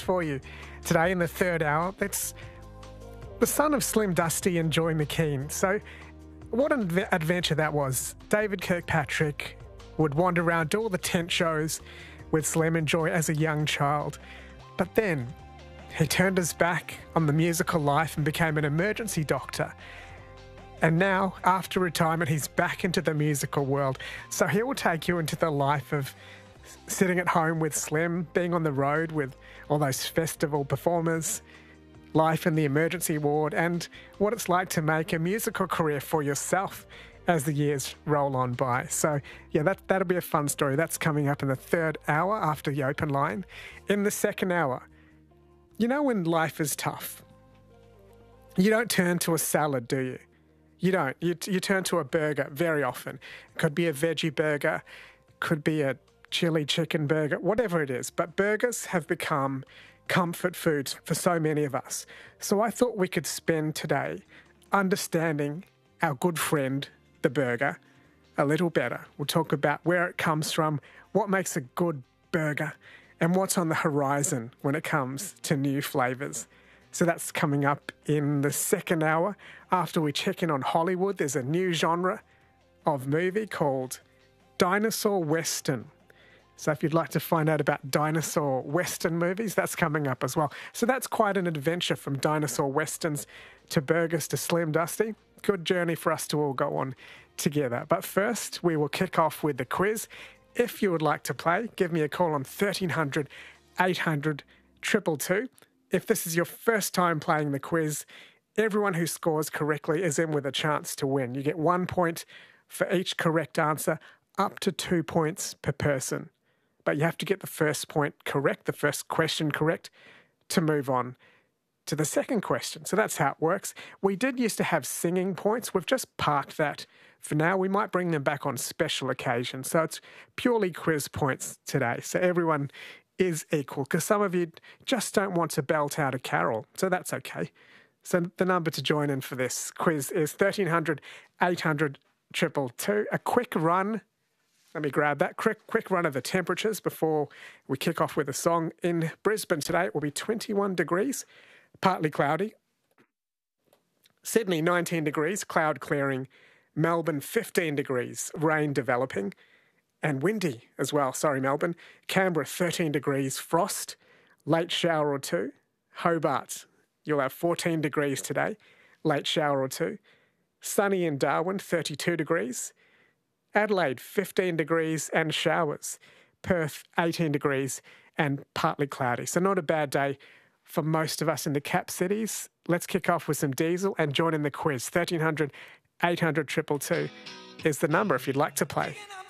for you today in the third hour. That's the son of Slim Dusty and Joy McKean. So what an adventure that was. David Kirkpatrick would wander around, do all the tent shows with Slim and Joy as a young child. But then he turned his back on the musical life and became an emergency doctor. And now, after retirement, he's back into the musical world. So he will take you into the life of sitting at home with Slim, being on the road with all those festival performers, life in the emergency ward, and what it's like to make a musical career for yourself as the years roll on by. So, yeah, that'll be a fun story. That's coming up in the third hour after the open line. In the second hour, you know when life is tough, you don't turn to a salad, do you? You don't. You turn to a burger very often. It could be a veggie burger, could be a chili chicken burger, whatever it is. But burgers have become comfort foods for so many of us. So I thought we could spend today understanding our good friend, the burger, a little better. We'll talk about where it comes from, what makes a good burger, and what's on the horizon when it comes to new flavours. So that's coming up in the second hour. After we check in on Hollywood, there's a new genre of movie called Dinosaur Western. So if you'd like to find out about dinosaur Western movies, that's coming up as well. So that's quite an adventure, from dinosaur Westerns to burgers to Slim Dusty. Good journey for us to all go on together. But first, we will kick off with the quiz. If you would like to play, give me a call on 1300 800 222. If this is your first time playing the quiz, everyone who scores correctly is in with a chance to win. You get 1 point for each correct answer, up to 2 points per person. But you have to get the first point correct, the first question correct, to move on to the second question. So that's how it works. We did used to have singing points. We've just parked that for now. We might bring them back on special occasions. So it's purely quiz points today. So everyone is equal, because some of you just don't want to belt out a carol. So that's okay. So the number to join in for this quiz is 1300 800 222. A quick run. Let me grab that. Quick run of the temperatures before we kick off with a song. In Brisbane today, it will be 21 degrees, partly cloudy. Sydney, 19 degrees, cloud clearing. Melbourne, 15 degrees, rain developing. And windy as well. Sorry, Melbourne. Canberra, 13 degrees, frost, late shower or two. Hobart, you'll have 14 degrees today, late shower or two. Sunny in Darwin, 32 degrees. Adelaide, 15 degrees and showers. Perth, 18 degrees and partly cloudy. So not a bad day for most of us in the cap cities. Let's kick off with some Diesel and join in the quiz. 1300 800 222 is the number if you'd like to play.